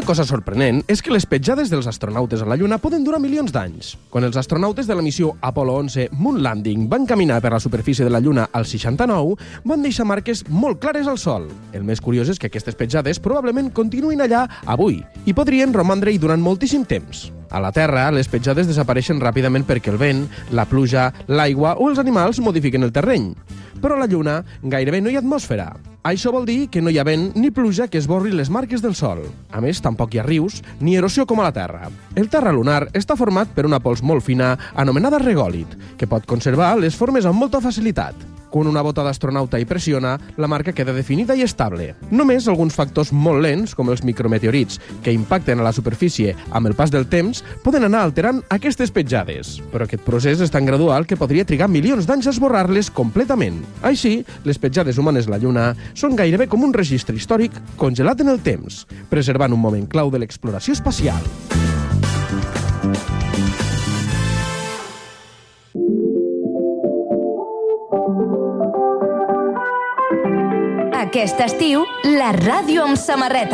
Una cosa sorprenent és que les petjades dels astronautes a la Lluna poden durar milions d'anys. Quan els astronautes de la missió Apollo 11 Moon Landing van caminar per la superfície de la Lluna al 69, van deixar marques molt clares al Sol. El més curiós és que aquestes petjades probablement continuïn allà avui i podrien romandre-hi durant moltíssim temps. A la Terra, les petjades desapareixen ràpidament perquè el vent, la pluja, l'aigua o els animals modifiquen el terreny. Però a la Lluna gairebé no hi ha atmosfera. Això vol dir que no hi ha vent ni pluja que esborri les marques del Sol. A més, tampoc hi ha rius ni erosió com a la Terra. El terra lunar està format per una pols molt fina anomenada regòlit, que pot conservar les formes amb molta facilitat. Quan una bota d'astronauta hi pressiona, la marca queda definida i estable. Només alguns factors molt lents, com els micrometeorits, que impacten a la superfície amb el pas del temps, poden anar alterant aquestes petjades. Però aquest procés és tan gradual que podria trigar milions d'anys a esborrar-les completament. Així, les petjades humanes a la Lluna són gairebé com un registre històric congelat en el temps, preservant un moment clau de l'exploració espacial. Aquest estiu, la ràdio amb samarreta.